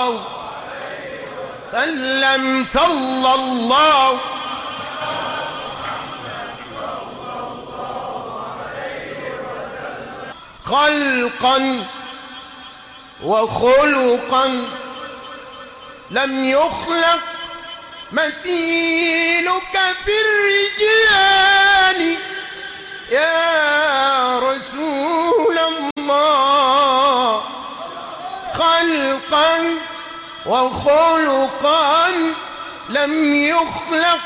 الله سلم صلى الله خلقا وخلقا لم يخلق مثيلك في الرجال يا رسول الله خلقا وخلقا لم يخلق